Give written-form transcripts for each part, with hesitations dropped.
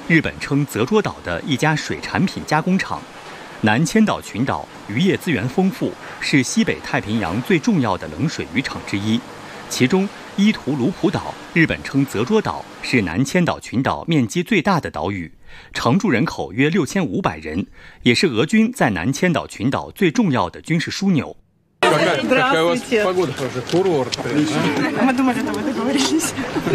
日本称泽捉岛的一家水产品加工厂。南千岛群岛渔业资源丰富，是西北太平洋最重要的冷水渔场之一。其中，伊图卢普岛，日本称泽捉岛，是南千岛群岛面积最大的岛屿，常住人口约6500人，也是俄军在南千岛群岛最重要的军事枢纽。 Здравствуйте. Погода хорошая, курорт. Мы думали, что вы договорились.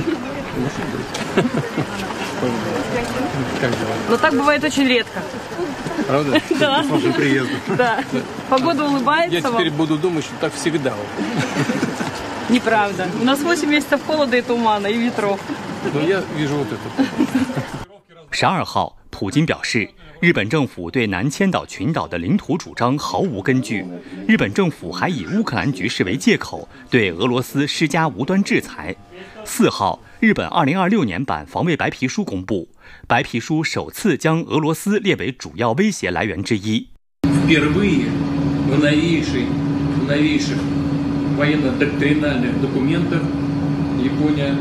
Но так бывает очень редко. Правда? Да. С вашим приездом. Да. Погода улыбается Я теперь вам. буду думать, что так всегда. Неправда. У нас 8 месяцев холода и тумана, и ветров. Но я вижу вот это. 12号，普京表示，日本政府对南千岛群岛的领土主张毫无根据。日本政府还以乌克兰局势为借口，对俄罗斯施加无端制裁。4号，日本2026年版防卫白皮书公布，白皮书首次将俄罗斯列为主要威胁来源之一。 Впервые в новейших военно-доктринальных документах Япония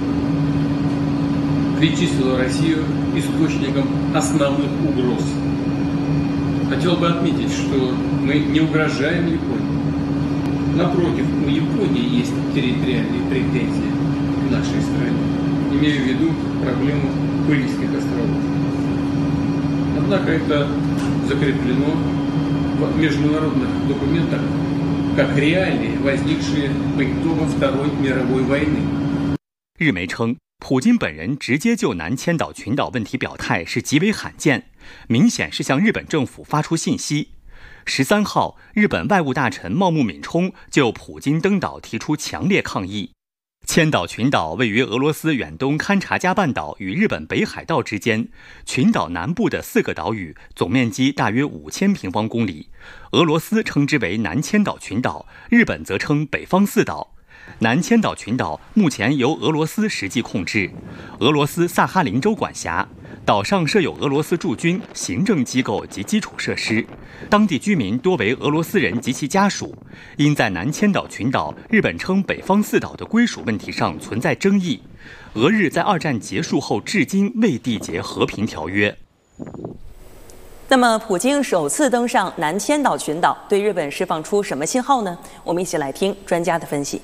причислила Россию источником основных угроз. Хотел бы отметить, что мы не угрожаем Японии. Напротив, у Японии есть территориальные претензии к нашей стране. Имею в виду проблему Курильских островов. Однако это закреплено в международных документах как реалии, возникшие по итогам Второй мировой войны. 日媒称，普京本人直接就南千岛群岛问题表态是极为罕见，明显是向日本政府发出信息。13号，日本外务大臣茂木敏充就普京登岛提出强烈抗议。千岛群岛位于俄罗斯远东勘察加半岛与日本北海道之间，群岛南部的4个岛屿总面积大约5000平方公里。俄罗斯称之为南千岛群岛，日本则称北方四岛。南千岛群岛目前由俄罗斯实际控制，俄罗斯萨哈林州管辖。岛上设有俄罗斯驻军、行政机构及基础设施，当地居民多为俄罗斯人及其家属。因在南千岛群岛日本称北方四岛的归属问题上存在争议，俄日在2战结束后至今未缔结和平条约。 那么，普京首次登上南千岛群岛，对日本释放出什么信号呢？我们一起来听专家的分析。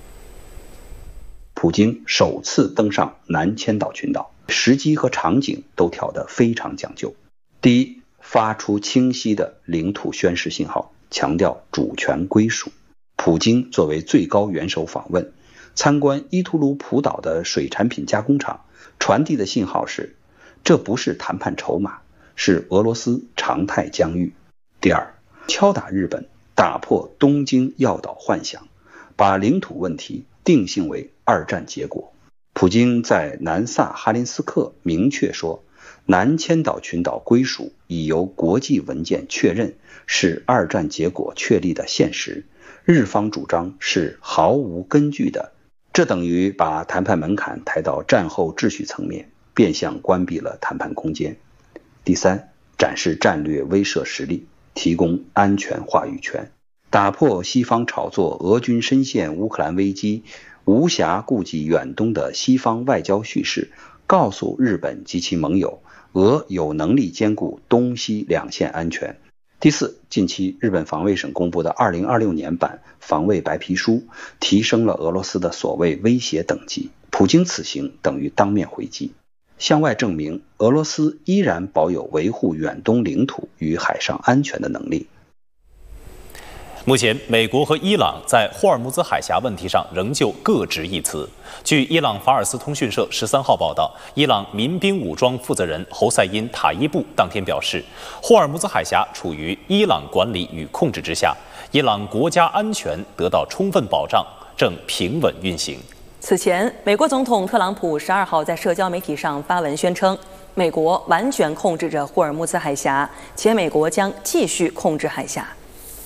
普京首次登上南千岛群岛，时机和场景都挑得非常讲究。第一，发出清晰的领土宣示信号，强调主权归属。普京作为最高元首访问，参观伊图卢普岛的水产品加工厂，传递的信号是，这不是谈判筹码，是俄罗斯常态疆域。第二，敲打日本，打破东京要岛幻想，把领土问题定性为2战结果。普京在南萨哈林斯克明确说，南千岛群岛归属已由国际文件确认，是2战结果确立的现实，日方主张是毫无根据的。这等于把谈判门槛抬到战后秩序层面，变相关闭了谈判空间。第三，展示战略威慑实力，提供安全话语权，打破西方炒作俄军深陷乌克兰危机，无暇顾及远东的西方外交叙事，告诉日本及其盟友，俄有能力兼顾东西两线安全。第四，近期日本防卫省公布的2026年版防卫白皮书，提升了俄罗斯的所谓威胁等级。普京此行等于当面回击，向外证明俄罗斯依然保有维护远东领土与海上安全的能力。 目前，美国和伊朗在霍尔木兹海峡问题上仍旧各执一词。据伊朗法尔斯通讯社13号报道，伊朗民兵武装负责人侯赛因·塔伊布当天表示，霍尔木兹海峡处于伊朗管理与控制之下，伊朗国家安全得到充分保障，正平稳运行。 此前，美国总统特朗普12号在社交媒体上发文宣称，美国完全控制着霍尔木兹海峡，且美国将继续控制海峡。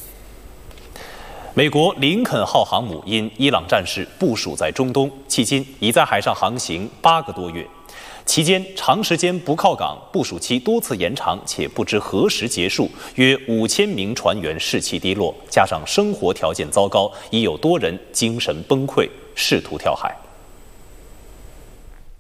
美国林肯号航母因伊朗战事部署在中东，迄今已在海上航行8个多月，期间长时间不靠港，部署期多次延长，且不知何时结束，约5000名船员士气低落，加上生活条件糟糕，已有多人精神崩溃，试图跳海。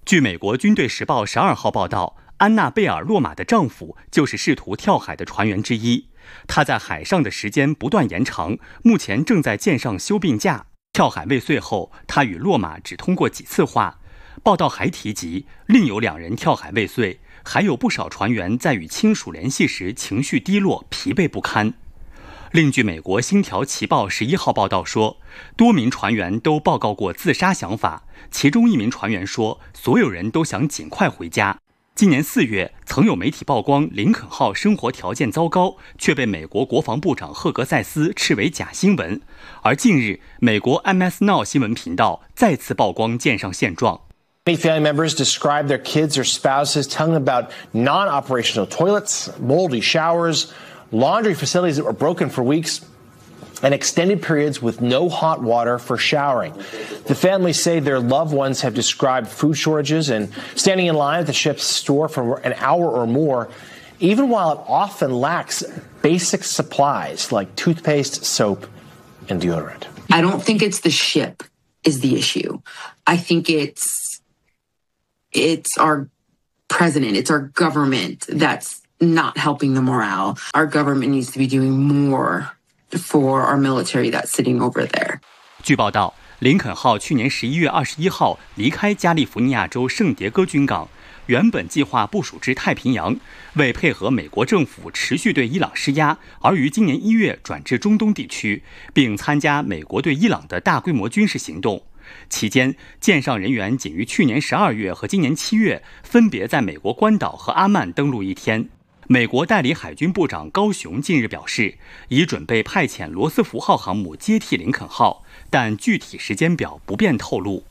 据美国军队时报12号报道，安娜贝尔·洛马的丈夫就是试图跳海的船员之一。他在海上的时间不断延长，目前正在舰上休病假。跳海未遂后，他与洛马只通过几次话。报道还提及，另有2人跳海未遂，还有不少船员在与亲属联系时情绪低落、疲惫不堪。另据美国《星条旗报》11号报道说，多名船员都报告过自杀想法，其中1名船员说，所有人都想尽快回家。今年4月，曾有媒体曝光林肯号生活条件糟糕，却被美国国防部长赫格塞斯斥为假新闻。而近日，美国 MS Now 新闻频道再次曝光舰上现状。 Many family members describe their kids or spouses telling them about non-operational toilets, moldy showers, laundry facilities that were broken for weeks, and extended periods with no hot water for showering. The families say their loved ones have described food shortages and standing in line at the ship's store for an hour or more, even while it often lacks basic supplies like toothpaste, soap, and deodorant. I don't think it's the ship is the issue. I think it's our president, it's our government that's not helping the morale. Our government needs to be doing more for our military that's sitting over there. 据报道，林肯号去年11月21号离开加利福尼亚州圣迭戈军港，原本计划部署至太平洋，为配合美国政府持续对伊朗施压，而于今年1月转至中东地区，并参加美国对伊朗的大规模军事行动。期间，舰上人员仅于去年12月和今年7月分别在美国关岛和阿曼登陆1天。美国代理海军部长高雄近日表示，已准备派遣罗斯福号航母接替林肯号，但具体时间表不便透露。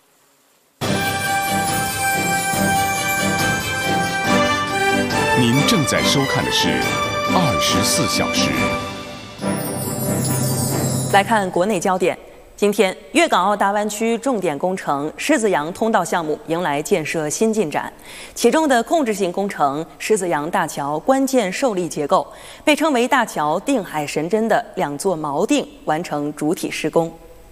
您正在收看的是24小时。 来看国内焦点。今天，粤港澳大湾区重点工程狮子洋通道项目迎来建设新进展，其中的控制性工程狮子洋大桥关键受力结构，被称为大桥定海神针的2座锚定完成主体施工。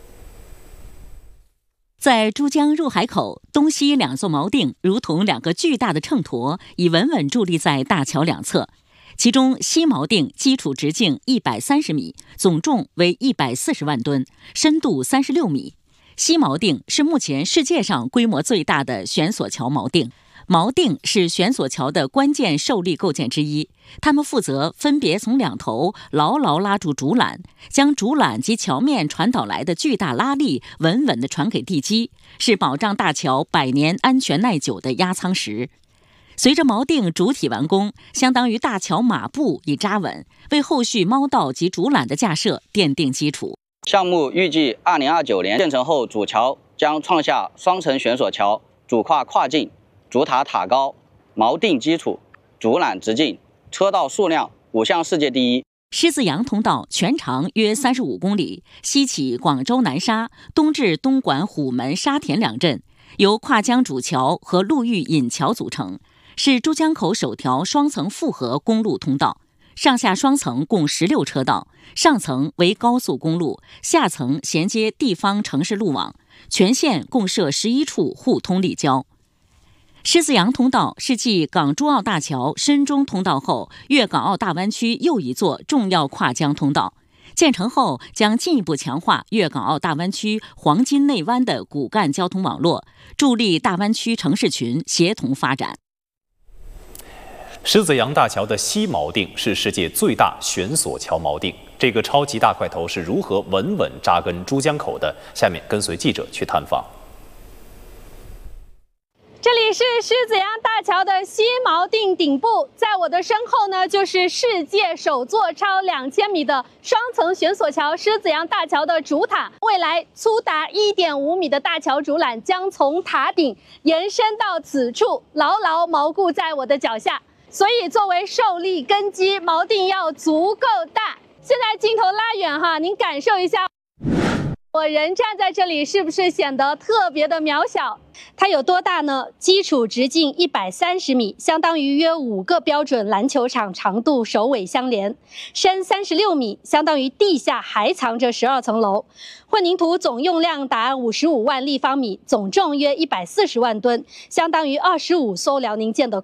在珠江入海口东西2座锚定如同2个巨大的秤砣，已稳稳伫立在大桥两侧。其中西锚定基础直径130米，总重为140万吨，深度36米。西锚定是目前世界上规模最大的悬索桥锚定。锚定是悬索桥的关键受力构件之一，它们负责分别从2头牢牢拉住竹缆，将竹缆及桥面传导来的巨大拉力稳稳地传给地基，是保障大桥100年安全耐久的压舱石。随着锚定主体完工，相当于大桥马步已扎稳，为后续锚道及竹缆的架设奠定基础。 项目预计2029年建成后，主桥将创下双层悬索桥、主跨跨径、主塔塔高、锚定基础、竹缆直径、车道数量5项世界第一。 狮子洋通道全长约35公里，西起广州南沙，东至东莞虎门、沙田2镇，由跨江主桥和陆域引桥组成，是珠江口首条双层复合公路通道。上下双层共16车道，上层为高速公路，下层衔接地方城市路网，全线共设11处互通立交。狮子洋通道是继港珠澳大桥深中通道后，粤港澳大湾区又一座重要跨江通道。建成后将进一步强化粤港澳大湾区黄金内湾的骨干交通网络，助力大湾区城市群协同发展。 狮子洋大桥的西锚定是世界最大悬索桥锚定，这个超级大块头是如何稳稳扎根珠江口的？下面跟随记者去探访。 这里是狮子洋大桥的西锚定顶部，在我的身后呢，就是世界首座超2000米的双层悬索桥狮子洋大桥的主塔。未来粗达1.5米的大桥主缆将从塔顶延伸到此处，牢牢锚固在我的脚下。所以作为受力根基，锚定要足够大。现在镜头拉远哈，您感受一下。 我人站在这里，是不是显得特别的渺小？它有多大呢？基础直径130米，相当于约5个标准篮球场长度首尾相连；深36米，相当于地下还藏着12层楼。混凝土总用量达55万立方米，总重约140万吨，相当于25艘辽宁舰的